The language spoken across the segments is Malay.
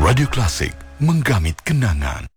Radio Klasik, menggamit kenangan.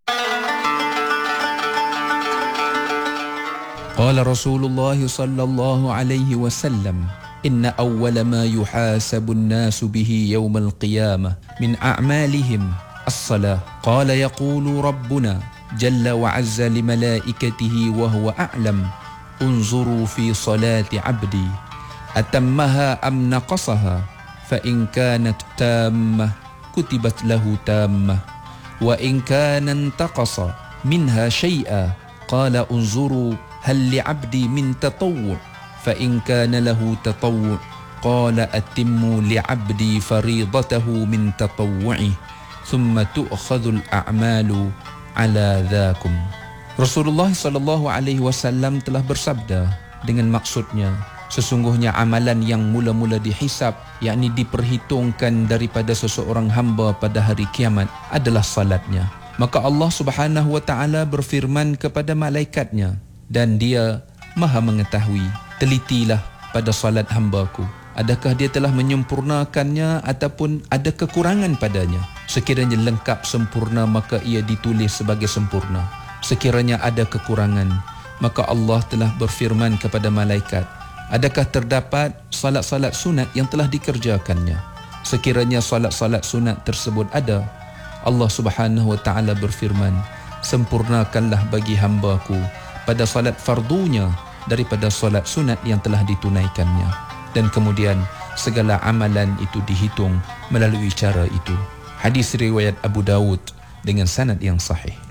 Qala Rasulullah sallallahu alaihi wasallam, inna awwala ma yuhasabu an-nasu bihi yawm al-qiyamah min a'malihim as-salah. Qala yaqulu rabbuna jalla wa azza li malaikatihi wa huwa a'lam, unzuru fi salati 'abdi atammaha am naqasaha, fa in kanat tammah kutibat lahu tammah, wa in kana intaqasa minha shay'a qala unzuru hal li'abdi min tatawwu', fa in kana lahu tatawwu' qala atimmu li'abdi faridatahu min tatawwu'i thumma tu'khadhu al-a'malu ala dhakum. Rasulullah sallallahu alaihi wasallam telah bersabda dengan maksudnya, sesungguhnya amalan yang mula-mula dihisab, yakni diperhitungkan daripada seseorang hamba pada hari kiamat adalah salatnya. Maka Allah Subhanahu wa taala berfirman kepada malaikatnya, dan dia Maha mengetahui, telitilah pada salat hamba-Ku, adakah dia telah menyempurnakannya ataupun ada kekurangan padanya. Sekiranya lengkap sempurna, maka ia ditulis sebagai sempurna. Sekiranya ada kekurangan, maka Allah telah berfirman kepada malaikat, adakah terdapat salat-salat sunat yang telah dikerjakannya? Sekiranya salat-salat sunat tersebut ada, Allah Subhanahu wa taala berfirman, sempurnakanlah bagi hamba-Ku pada salat fardunya daripada salat sunat yang telah ditunaikannya. Dan kemudian segala amalan itu dihitung melalui cara itu. Hadis riwayat Abu Dawud dengan sanad yang sahih.